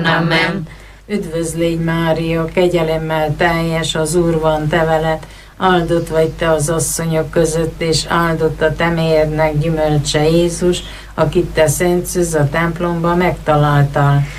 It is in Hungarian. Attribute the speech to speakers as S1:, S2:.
S1: Amen.
S2: Üdvözlégy Mária, kegyelemmel teljes, az Úr van te veled, áldott vagy te az asszonyok között, és áldott a te méhednek gyümölcse Jézus, akit te Szent Szűz a templomba megtaláltál.